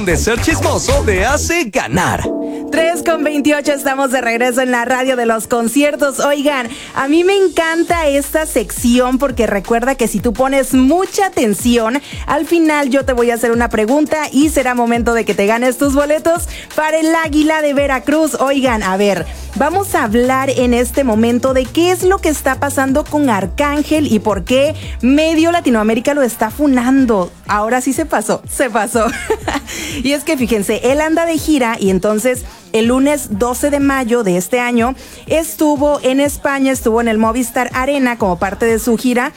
donde ser chismoso te hace ganar. 3:28, estamos de regreso en la radio de los conciertos. Oigan, a mí me encanta esta sección porque recuerda que si tú pones mucha atención, al final yo te voy a hacer una pregunta y será momento de que te ganes tus boletos para el Águila de Veracruz. Oigan, a ver, vamos a hablar en este momento de qué es lo que está pasando con Arcángel y por qué medio Latinoamérica lo está funando. Ahora sí se pasó. Y es que fíjense, él anda de gira y entonces el lunes 12 de mayo de este año estuvo en España, estuvo en el Movistar Arena como parte de su gira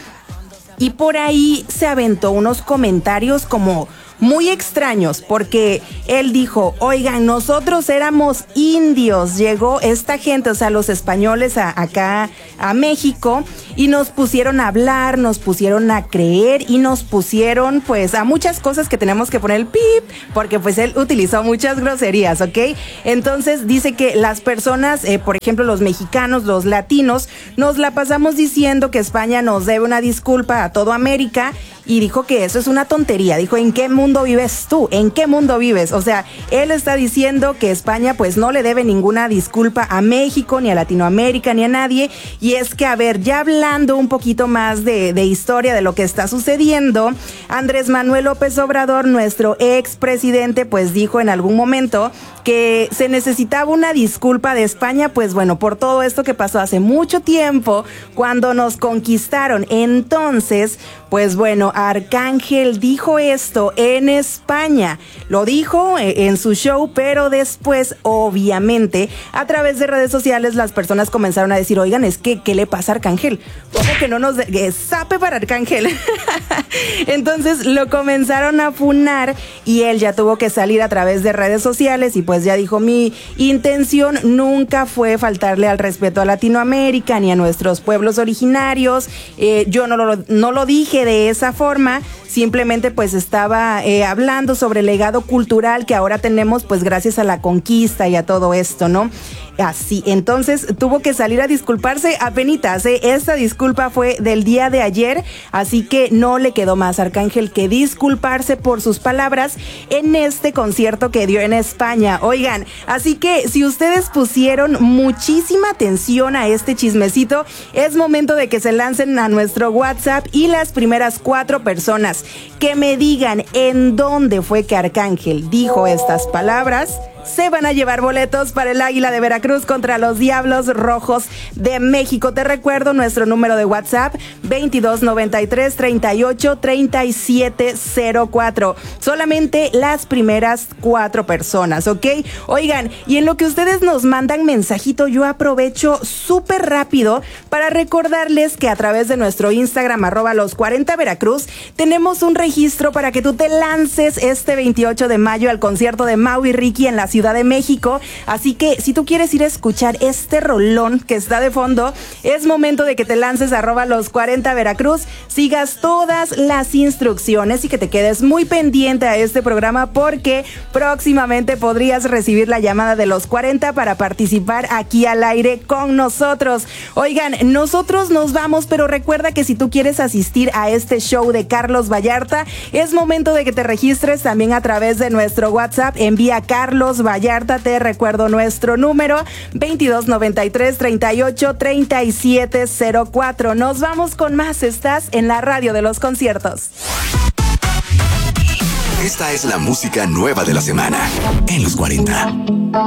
y por ahí se aventó unos comentarios como muy extraños porque él dijo, oigan, nosotros éramos indios, llegó esta gente, o sea, los españoles acá a México y nos pusieron a hablar, nos pusieron a creer y nos pusieron pues a muchas cosas que tenemos que poner el pip porque pues él utilizó muchas groserías, ¿ok? Entonces dice que las personas, por ejemplo los mexicanos, los latinos, nos la pasamos diciendo que España nos debe una disculpa a toda América y dijo que eso es una tontería. Dijo, ¿en qué mundo vives tú? ¿En qué mundo vives? O sea, él está diciendo que España pues no le debe ninguna disculpa a México, ni a Latinoamérica, ni a nadie. Y es que, a ver, ya hablando un poquito más de historia de lo que está sucediendo, Andrés Manuel López Obrador, nuestro expresidente, pues dijo en algún momento que se necesitaba una disculpa de España, pues bueno, por todo esto que pasó hace mucho tiempo, cuando nos conquistaron. Entonces, pues bueno, Arcángel dijo esto en España. Lo dijo en su show, pero después, obviamente, a través de redes sociales, las personas comenzaron a decir, oigan, es que, ¿qué le pasa a Arcángel? ¿Cómo que no nos sape para Arcángel? Entonces, lo comenzaron a funar y él ya tuvo que salir a través de redes sociales y pues ya dijo, mi intención nunca fue faltarle al respeto a Latinoamérica ni a nuestros pueblos originarios. Yo no lo dije de esa forma, simplemente pues estaba hablando sobre el legado cultural que ahora tenemos pues gracias a la conquista y a todo esto, ¿no? Así, entonces tuvo que salir a disculparse apenitas, esta disculpa fue del día de ayer, así que no le quedó más a Arcángel que disculparse por sus palabras en este concierto que dio en España. Oigan, así que si ustedes pusieron muchísima atención a este chismecito, es momento de que se lancen a nuestro WhatsApp y las primeras 4 personas que me digan en dónde fue que Arcángel dijo estas palabras se van a llevar boletos para el Águila de Veracruz contra los Diablos Rojos de México. Te recuerdo nuestro número de WhatsApp, 2293-383704. Solamente las primeras 4 personas, ¿ok? Oigan, y en lo que ustedes nos mandan mensajito, yo aprovecho súper rápido para recordarles que a través de nuestro Instagram, @los40veracruz, tenemos un registro para que tú te lances este 28 de mayo al concierto de Mau y Ricky en la Ciudad de México. Así que si tú quieres ir a escuchar este rolón que está de fondo, es momento de que te lances @los40veracruz, sigas todas las instrucciones y que te quedes muy pendiente a este programa porque próximamente podrías recibir la llamada de los 40 para participar aquí al aire con nosotros. Oigan, nosotros nos vamos, pero recuerda que si tú quieres asistir a este show de Carlos Vallarta, es momento de que te registres también a través de nuestro WhatsApp. Envía Carlos Vallarta, te recuerdo nuestro número 2293-383704. Nos vamos con más, estás en la radio de los conciertos. Esta es la música nueva de la semana en los 40.